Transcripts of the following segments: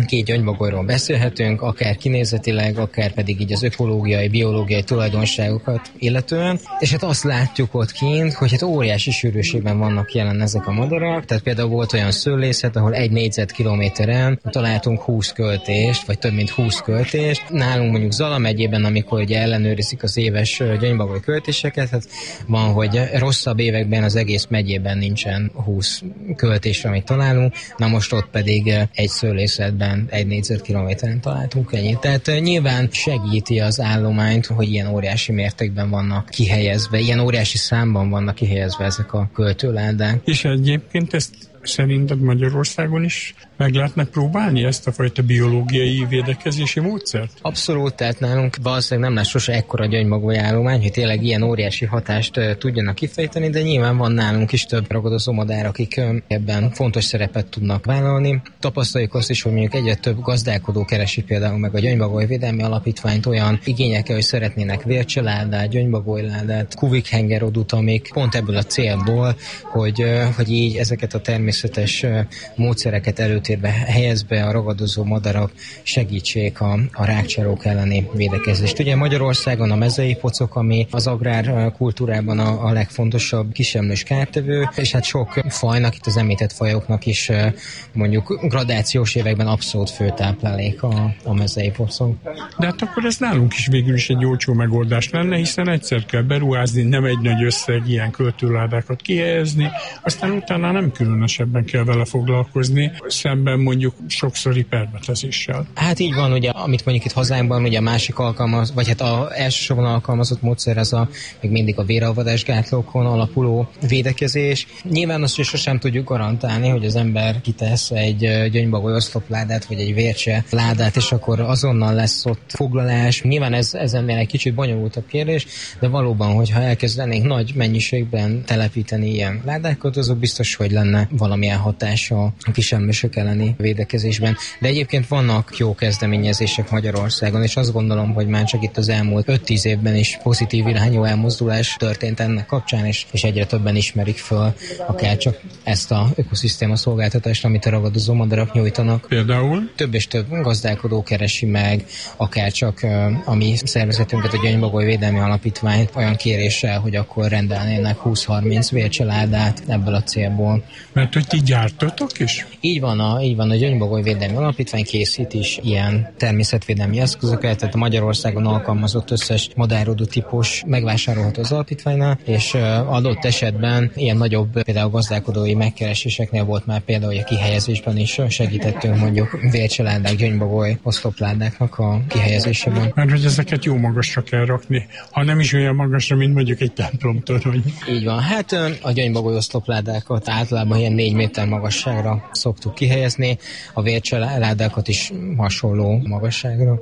két gyöngybagolyról beszélhetünk, akár kinézetileg, akár pedig így az ökológiai, biológiai tulajdonságokat illetően, és hát azt látjuk ott kint, hogy hát óriási sűrűségben vannak jelen ezek a madarak, tehát például volt olyan szőlészet, ahol 1 négyzetkilométeren találtunk 20 költést, vagy több mint 20 költést. Nálunk mondjuk Zala megyében, amikor ugye ellenőrizik az éves gyöngybagoly költéseket, hát van, hogy rosszabb években az egész megyében nincsen 20 költésre, amit találunk, na most ott pedig egy szőlészetben 1 négyzetkilométeren találtunk ennyit. Tehát nyilván segíti az állományt, hogy ilyen óriási mértékben vannak kihelyezve, ilyen óriási számban vannak kihelyezve ezek a költőládák. És egyébként ezt szerinted Magyarországon is meg lehetne próbálni ezt a fajta biológiai védekezési módszert? Abszolút, tehát nálunk valószínűleg nem lesz sose ekkora gyöngybagoly állomány, hogy tényleg ilyen óriási hatást tudjanak kifejteni, de nyilván van nálunk is több ragadozó madár, akik ebben fontos szerepet tudnak vállalni. Tapasztaljuk azt is, hogy mondjuk egyre több gazdálkodó keresi például meg a Gyöngybagoly Védelmi Alapítványt olyan igényekkel, hogy szeretnének vércseládát, gyöngybagolyládát, kuvikhengerodut, amik pont ebből a célból, hogy így ezeket a természetes módszereket előtérbe helyezve a ragadozó madarak segítsék a rákcsálók elleni védekezést. Ugye Magyarországon a mezei pocok, ami az agrárkultúrában a legfontosabb kisemlős kártevő, és hát sok fajnak, itt az említett fajoknak is mondjuk gradációs években abszolút főtáplálék a mezei pocok. De hát akkor ez nálunk is végül is egy olcsó megoldás lenne, hiszen egyszer kell beruházni, nem egy nagy összeg ilyen költőládákat kihelyezni, aztán utána nem különösebben kell vele foglalkozni, szemben mondjuk sokszori permetezéssel. Hát így van, ugye, amit mondjuk itt hazánkban, ugye a másik vagy hát elsősorban alkalmazott módszer az még mindig a véralvadásgátlókon alapuló védekezés. Nyilván azt is sosem tudjuk garantálni, hogy az ember kitesz egy gyöngybagoly oszlopládát, vagy egy vércse ládát, és akkor azonnal lesz ott foglalás. Nyilván ez ennél egy kicsit bonyolultabb kérdés, de valóban, hogyha elkezdenénk nagy mennyiségben telepíteni ilyen ládákat, azok biztos, hogy lenne valamilyen hatása a kisemlősök elleni védekezésben. De egyébként vannak jó kezdeményezések Magyarországon, és azt gondolom, hogy már csak itt az elmúlt 5-10 évben is pozitív irányú elmozdulás történt ennek kapcsán, és egyre többen ismerik föl akár csak ezt a ökoszisztéma szolgáltatást, amit a ragadozó madarak nyújtanak. Például? Több és több gazdálkodó keresi meg, akár csak a mi szervezetünket, a Gyöngybagoly Védelmi Alapítványt olyan kéréssel, hogy akkor rendelnének 20-30 vércseládát ebből a célból. Mert hogy ti gyártotok is? Így van, a Gyöngybagoly Védelmi Alapítvány készít is ilyen természetvédelmi eszközöket, tehát a Magyarországon alkalmazott összes madárodó típus megvásárolható az alapítványnál, és adott esetben ilyen nagyobb például gazdálkodói megkereséseknél volt már például, hogy a kihelyezésben is segítettünk mondjuk vércseládák, gyöngybagoly oszlopládáknak a kihelyezésében. Mert hogy ezeket jó magasra kell rakni, ha nem is olyan magasra, mint mondjuk egy templomtorony. Így van, hát a gyöngybagoly oszlopládákat általában ilyen 4 méter magasságra szoktuk kihelyezni, a vércseládákat is hasonló magasságra.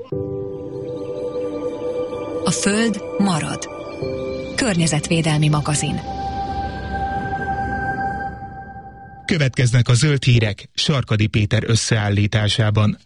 A Föld marad. Környezetvédelmi magazin. Következnek a zöld hírek Sarkady Péter összeállításában.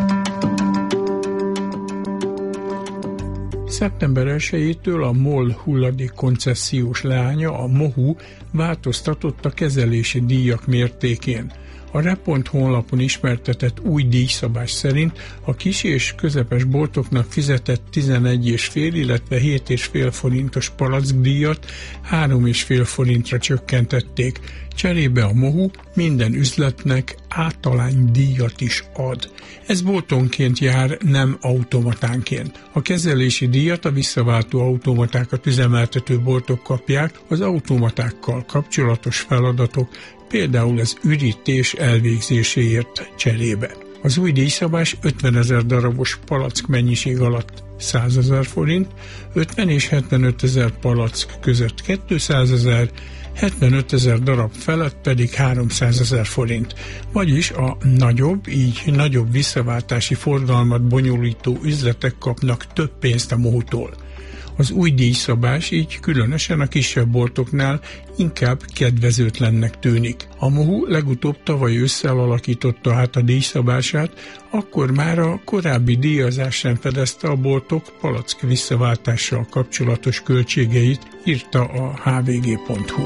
Szeptember 1-től a MOL hulladék koncesziós leánya, a MOHU változtatott a kezelési díjak mértékén. A Repont honlapon ismertetett új díjszabás szerint a kis és közepes boltoknak fizetett 11,5, illetve 7,5 forintos palackdíjat 3,5 forintra csökkentették. Cserébe a MOHU minden üzletnek általánydíjat is ad. Ez boltonként jár, nem automatánként. A kezelési díjat a visszaváltó automatákat üzemeltető boltok kapják az automatákkal kapcsolatos feladatok, például az ürítés elvégzéséért cserébe. Az új díjszabás 50 000 darabos palack mennyiség alatt 100 000 forint, 50 és 75 000 palack között 200 000, 75 000 darab felett pedig 300 000 forint. Vagyis a nagyobb, így nagyobb visszaváltási forgalmat bonyolító üzletek kapnak több pénzt a MOHU-tól. Az új díjszabás így különösen a kisebb boltoknál inkább kedvezőtlennek tűnik. A MOHU legutóbb tavaly ősszel alakította át a díjszabását, akkor már a korábbi díjazás sem fedezte a boltok palack visszaváltással kapcsolatos költségeit, írta a hvg.hu.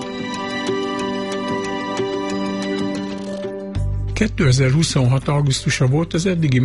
2026. augusztusa volt az eddigi